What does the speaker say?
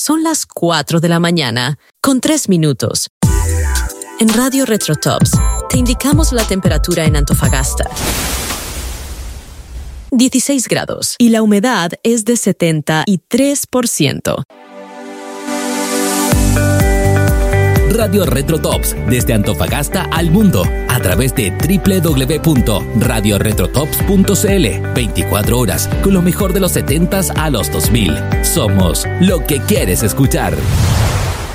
Son las 4 de la mañana, con 3 minutos. En Radio Retrotops te indicamos la temperatura en Antofagasta. 16 grados y la humedad es de 73%. Radio Retrotops, desde Antofagasta al mundo, a través de www.radioretrotops.cl. 24 horas, con lo mejor de los 70s a los 2000. Somos lo que quieres escuchar.